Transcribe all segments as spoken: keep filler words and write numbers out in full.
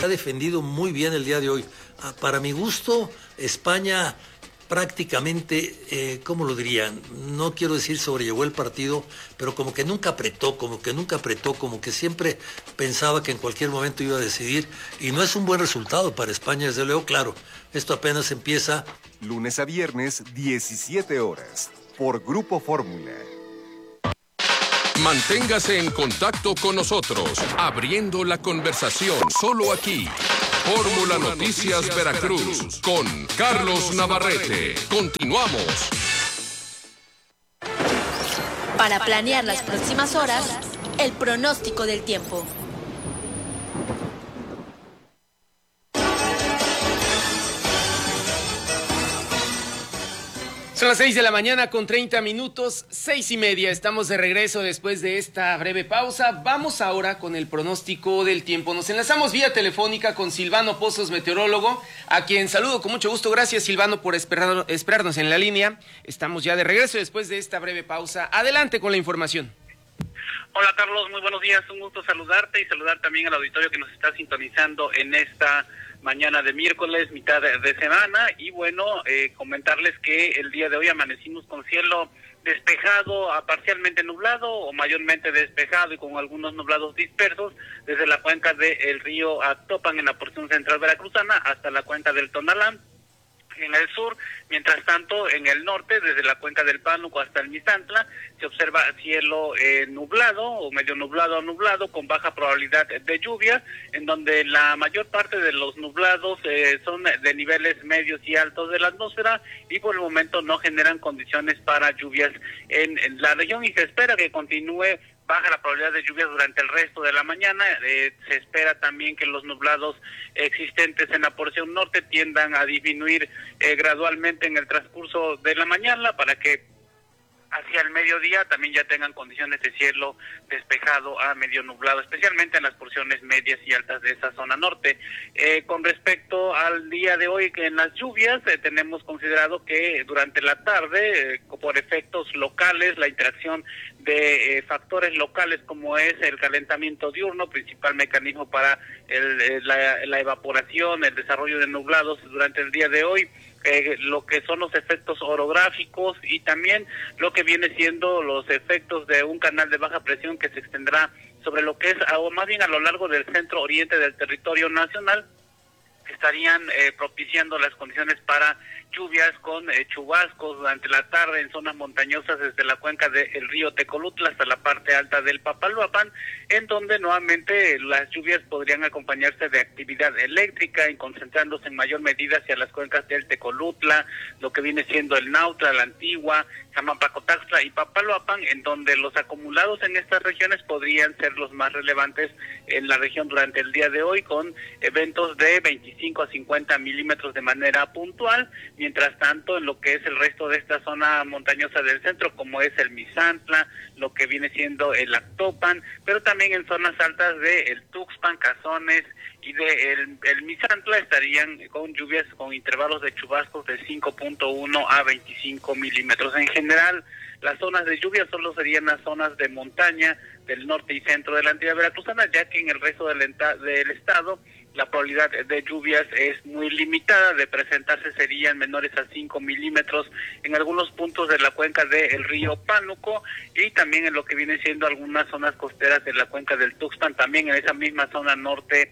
Ha defendido muy bien el día de hoy. Ah, para mi gusto, España prácticamente, eh, ¿cómo lo dirían? No quiero decir sobrellevó el partido, pero como que nunca apretó, como que nunca apretó, como que siempre pensaba que en cualquier momento iba a decidir, y no es un buen resultado para España, desde luego. Claro, esto apenas empieza. Lunes a viernes, diecisiete horas, por Grupo Fórmula. Manténgase en contacto con nosotros, abriendo la conversación, solo aquí. Fórmula Noticias Veracruz, con Carlos Navarrete. Continuamos. Para planear las próximas horas, el pronóstico del tiempo. Son las seis de la mañana con treinta minutos, seis y media. Estamos de regreso después de esta breve pausa. Vamos ahora con el pronóstico del tiempo. Nos enlazamos vía telefónica con Silvano Pozos, meteorólogo, a quien saludo con mucho gusto. Gracias, Silvano, por esperar, esperarnos en la línea. Estamos ya de regreso después de esta breve pausa. Adelante con la información. Hola, Carlos, muy buenos días. Un gusto saludarte y saludar también al auditorio que nos está sintonizando en esta mañana de miércoles, mitad de, de semana, y bueno, eh, comentarles que el día de hoy amanecimos con cielo despejado a parcialmente nublado o mayormente despejado y con algunos nublados dispersos desde la cuenca del río Actopan en la porción central veracruzana hasta la cuenca del Tonalá en el sur. Mientras tanto, en el norte, desde la cuenca del Pánuco hasta el Misantla, se observa cielo eh, nublado o medio nublado o nublado con baja probabilidad de lluvia, en donde la mayor parte de los nublados eh, son de niveles medios y altos de la atmósfera y por el momento no generan condiciones para lluvias en, en la región, y se espera que continúe baja la probabilidad de lluvias durante el resto de la mañana. Eh, se espera también que los nublados existentes en la porción norte tiendan a disminuir eh, gradualmente en el transcurso de la mañana para que hacia el mediodía también ya tengan condiciones de cielo despejado a medio nublado, especialmente en las porciones medias y altas de esa zona norte. Eh, con respecto al día de hoy, que en las lluvias eh, tenemos considerado que durante la tarde, eh, por efectos locales, la interacción de eh, factores locales como es el calentamiento diurno, principal mecanismo para el, eh, la, la evaporación, el desarrollo de nublados durante el día de hoy, Eh, lo que son los efectos orográficos y también lo que viene siendo los efectos de un canal de baja presión que se extenderá sobre lo que es, o más bien a lo largo del centro oriente del territorio nacional, estarían eh, propiciando las condiciones para lluvias con eh, chubascos durante la tarde en zonas montañosas desde la cuenca del río Tecolutla hasta la parte alta del Papaloapan, en donde nuevamente las lluvias podrían acompañarse de actividad eléctrica y concentrándose en mayor medida hacia las cuencas del Tecolutla, lo que viene siendo el Nautla, la Antigua, Jamapacotaxtla y Papaloapan, en donde los acumulados en estas regiones podrían ser los más relevantes en la región durante el día de hoy, con eventos de veinticinco a cincuenta milímetros de manera puntual. Mientras tanto, en lo que es el resto de esta zona montañosa del centro, como es el Misantla, lo que viene siendo el Actopan, pero también en zonas altas de el Tuxpan, Cazones y de el, el Misantla, estarían con lluvias con intervalos de chubascos de cinco punto uno a veinticinco milímetros. En general, las zonas de lluvia solo serían las zonas de montaña del norte y centro de la entidad veracruzana, ya que en el resto del, del estado la probabilidad de lluvias es muy limitada. De presentarse serían menores a cinco milímetros en algunos puntos de la cuenca del río Pánuco y también en lo que viene siendo algunas zonas costeras de la cuenca del Tuxpan, también en esa misma zona norte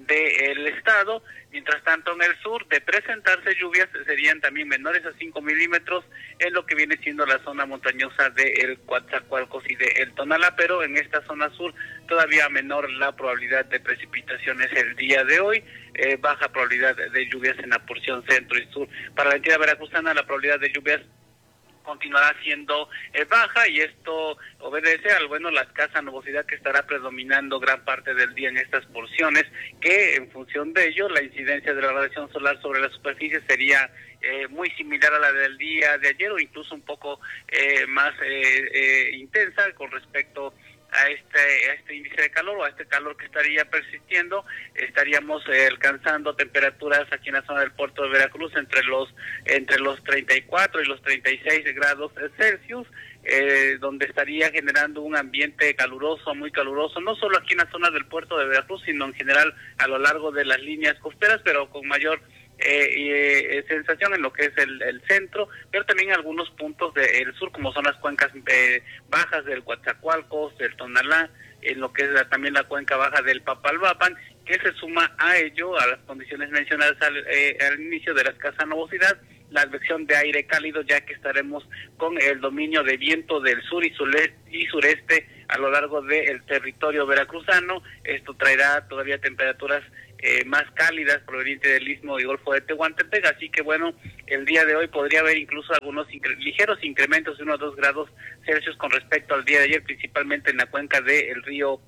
del estado. Mientras tanto, en el sur, de presentarse lluvias, serían también menores a cinco milímetros en lo que viene siendo la zona montañosa de el Coatzacoalcos y de el Tonalá, pero en esta zona sur todavía menor la probabilidad de precipitaciones el día de hoy, eh, baja probabilidad de lluvias en la porción centro y sur. Para la entidad veracruzana, la probabilidad de lluvias continuará siendo eh, baja, y esto obedece al bueno la escasa nubosidad que estará predominando gran parte del día en estas porciones, que en función de ello la incidencia de la radiación solar sobre la superficie sería eh, muy similar a la del día de ayer o incluso un poco eh, más eh, eh, intensa con respecto a este a este índice de calor o a este calor que estaría persistiendo. Estaríamos eh, alcanzando temperaturas aquí en la zona del puerto de Veracruz entre los entre los treinta y cuatro y los treinta y seis grados Celsius. eh, donde estaría generando un ambiente caluroso, muy caluroso, no solo aquí en la zona del puerto de Veracruz, sino en general a lo largo de las líneas costeras, pero con mayor eh, eh, sensación en lo que es el, el centro, pero también algunos puntos del sur, como son las cuencas eh, bajas del Coatzacoalcos, del Tonalá, en lo que es la, también la cuenca baja del Papalhuapan, que se suma a ello, a las condiciones mencionadas al, eh, al inicio de la escasa nubosidad, la advección de aire cálido, ya que estaremos con el dominio de viento del sur y, sule, y sureste a lo largo del territorio veracruzano. Esto traerá todavía temperaturas eh, más cálidas provenientes del Istmo y Golfo de Tehuantepec, así que bueno, el día de hoy podría haber incluso algunos incre ligeros incrementos de uno a dos grados Celsius con respecto al día de ayer, principalmente en la cuenca del río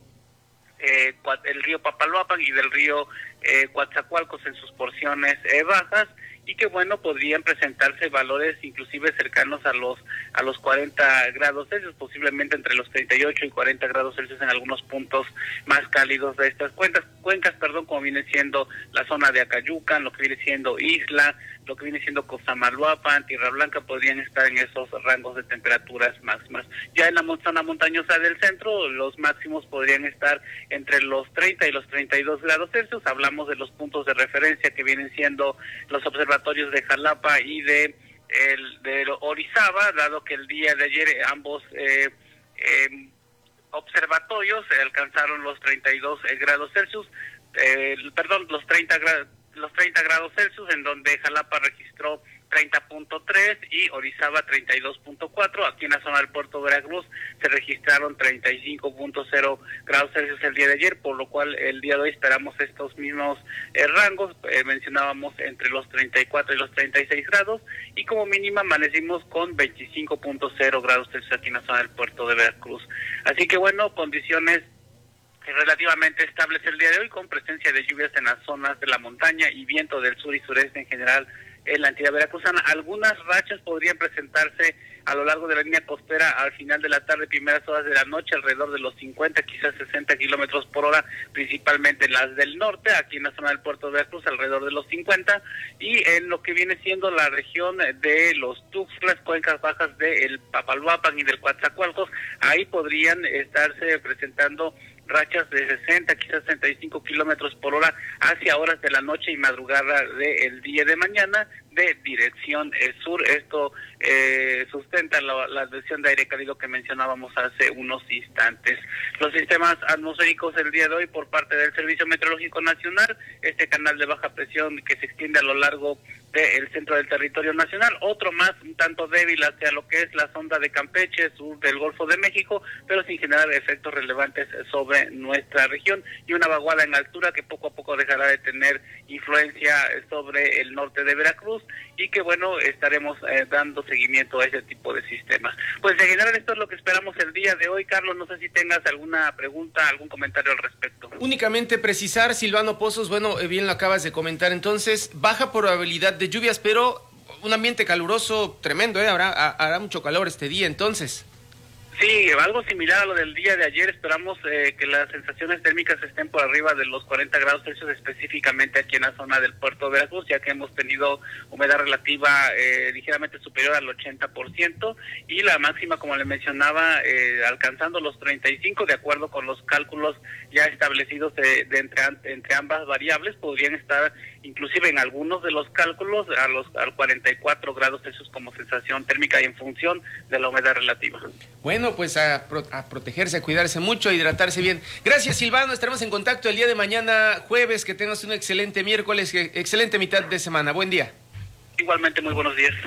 Eh, el río Papalhuapan y del río eh, Coatzacoalcos en sus porciones eh, bajas, y que bueno, podrían presentarse valores inclusive cercanos a los a los cuarenta grados Celsius, posiblemente entre los treinta y ocho y cuarenta grados Celsius en algunos puntos más cálidos de estas cuencas, cuencas, perdón, como viene siendo la zona de Acayucan, lo que viene siendo Isla, lo que viene siendo Cozamalhuapan, Tierra Blanca, podrían estar en esos rangos de temperaturas máximas. Ya en la zona montañosa del centro, los máximos podrían estar entre los treinta y los treinta y dos grados Celsius. Hablamos de los puntos de referencia que vienen siendo los observatorios de Jalapa y de, el, de Orizaba, dado que el día de ayer ambos eh, eh, observatorios alcanzaron los treinta y dos grados Celsius, eh, perdón, los treinta grados los treinta grados Celsius, en donde Jalapa registró treinta punto tres y Orizaba treinta y dos punto cuatro. Aquí en la zona del puerto de Veracruz se registraron treinta y cinco punto cero grados Celsius el día de ayer, por lo cual el día de hoy esperamos estos mismos eh, rangos, eh, mencionábamos entre los treinta y cuatro y los treinta y seis grados, y como mínima amanecimos con veinticinco punto cero grados Celsius aquí en la zona del puerto de Veracruz. Así que bueno, condiciones relativamente estables el día de hoy, con presencia de lluvias en las zonas de la montaña y viento del sur y sureste en general en la entidad veracruzana. Algunas rachas podrían presentarse a lo largo de la línea costera al final de la tarde, primeras horas de la noche, alrededor de los cincuenta, quizás sesenta kilómetros por hora, principalmente las del norte, aquí en la zona del puerto de Veracruz, alrededor de los cincuenta, y en lo que viene siendo la región de los Tuxtlas, cuencas bajas del Papalhuapan y del Coatzacoalcos, ahí podrían estarse presentando rachas de sesenta, quizás sesenta y cinco kilómetros por hora hacia horas de la noche y madrugada del día de mañana, de dirección eh, sur. Esto eh, sustenta la, la advección de aire cálido que mencionábamos hace unos instantes. Los sistemas atmosféricos el día de hoy por parte del Servicio Meteorológico Nacional, este canal de baja presión que se extiende a lo largo del centro del territorio nacional, otro más un tanto débil hacia lo que es la sonda de Campeche, sur del Golfo de México, pero sin generar efectos relevantes sobre nuestra región, y una vaguada en altura que poco a poco dejará de tener influencia sobre el norte de Veracruz, y que bueno, estaremos eh, dando seguimiento a ese tipo de sistemas. Pues en general esto es lo que esperamos el día de hoy. Carlos, no sé si tengas alguna pregunta, algún comentario al respecto. Únicamente precisar, Silvano Pozos, bueno, eh, bien lo acabas de comentar, entonces, baja probabilidad de lluvias, pero un ambiente caluroso tremendo, ¿eh? Habrá, hará mucho calor este día, entonces. Sí, algo similar a lo del día de ayer. Esperamos eh, que las sensaciones térmicas estén por arriba de los cuarenta grados Celsius, específicamente aquí en la zona del puerto de Veracruz, ya que hemos tenido humedad relativa eh, ligeramente superior al ochenta por ciento, y la máxima, como le mencionaba, eh, alcanzando los treinta y cinco, de acuerdo con los cálculos ya establecidos de, de entre, entre ambas variables, podrían estar inclusive en algunos de los cálculos a los al cuarenta y cuatro grados Celsius como sensación térmica, y en función de la humedad relativa. Bueno, pues a, pro, a protegerse, a cuidarse mucho, a hidratarse bien. Gracias, Silvano, estaremos en contacto el día de mañana, jueves. Que tengas un excelente miércoles, excelente mitad de semana. Buen día. Igualmente, muy buenos días.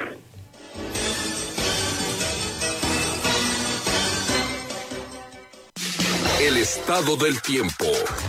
El estado del tiempo.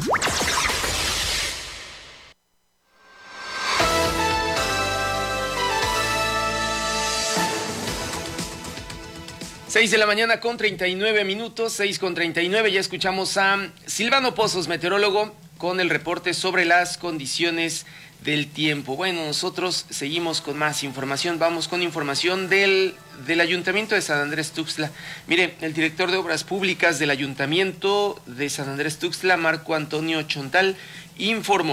seis de la mañana con treinta y nueve minutos, seis con treinta y nueve, ya escuchamos a Silvano Pozos, meteorólogo, con el reporte sobre las condiciones del tiempo. Bueno, nosotros seguimos con más información, vamos con información del, del Ayuntamiento de San Andrés Tuxtla. Mire, el director de Obras Públicas del Ayuntamiento de San Andrés Tuxtla, Marco Antonio Chontal, informó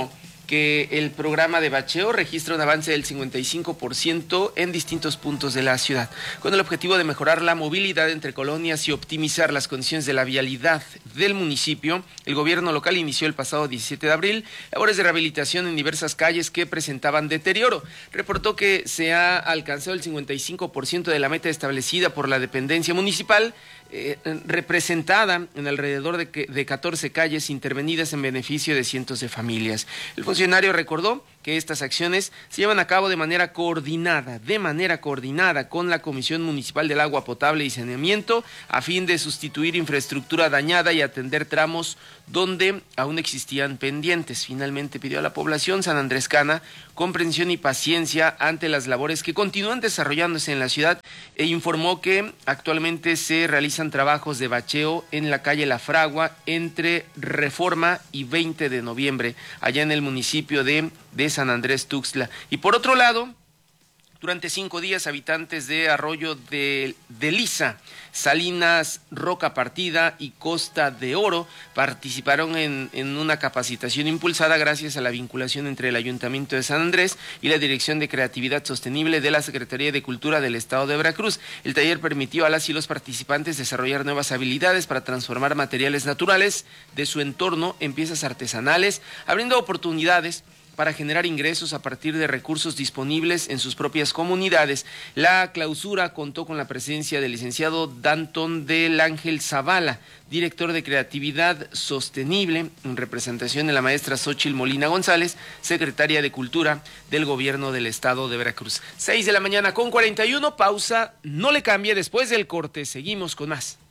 que el programa de bacheo registra un avance del cincuenta y cinco por ciento en distintos puntos de la ciudad, con el objetivo de mejorar la movilidad entre colonias y optimizar las condiciones de la vialidad del municipio. El gobierno local inició el pasado diecisiete de abril labores de rehabilitación en diversas calles que presentaban deterioro. Reportó que se ha alcanzado el cincuenta y cinco por ciento de la meta establecida por la dependencia municipal, Eh, representada en alrededor de, que, de catorce calles intervenidas en beneficio de cientos de familias. El funcionario recordó que estas acciones se llevan a cabo de manera coordinada, de manera coordinada con la Comisión Municipal del Agua Potable y Saneamiento, a fin de sustituir infraestructura dañada y atender tramos donde aún existían pendientes. Finalmente pidió a la población sanandrescana comprensión y paciencia ante las labores que continúan desarrollándose en la ciudad e informó que actualmente se realizan trabajos de bacheo en la calle La Fragua entre Reforma y veinte de noviembre, allá en el municipio de, de San Andrés Tuxtla. Y por otro lado, durante cinco días, habitantes de Arroyo de, de Lisa, Salinas, Roca Partida y Costa de Oro participaron en, en una capacitación impulsada gracias a la vinculación entre el Ayuntamiento de San Andrés y la Dirección de Creatividad Sostenible de la Secretaría de Cultura del Estado de Veracruz. El taller permitió a las y los participantes desarrollar nuevas habilidades para transformar materiales naturales de su entorno en piezas artesanales, abriendo oportunidades para generar ingresos a partir de recursos disponibles en sus propias comunidades. La clausura contó con la presencia del licenciado Danton del Ángel Zavala, director de Creatividad Sostenible, en representación de la maestra Xóchitl Molina González, secretaria de Cultura del Gobierno del Estado de Veracruz. Seis de la mañana con cuarenta y uno, pausa, no le cambie, después del corte seguimos con más.